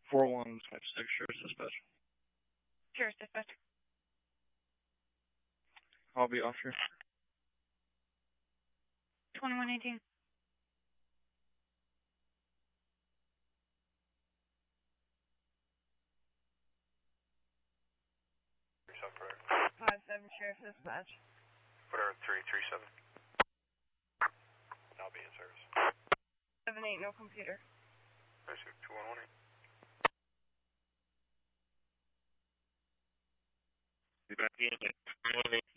4156, Sheriff's Dispatch. Sheriff's Dispatch. I'll be off here. 2118. Sheriff's Dispatch. Whatever, 337. I'll be in service. 78, no computer. 2118. Be back in at 2118.